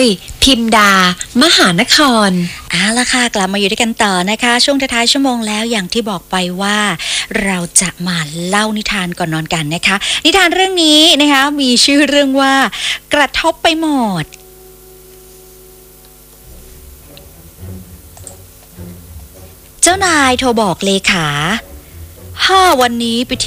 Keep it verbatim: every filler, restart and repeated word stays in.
พิมดามหานครเอาละค่ะกลับมาอยู่ด้วยกันต่อนะคะช่วงท้ายๆชั่วโมงแล้วอย่างที่บอกไปว่าเราจะมาเล่านิทานก่อนนอนกันนะคะนิทานเรื่องนี้นะคะมีชื่อเรื่องว่ากระทบไปหมดเจ้านายโทรบอกเลขาฮ่าวันนี้ไป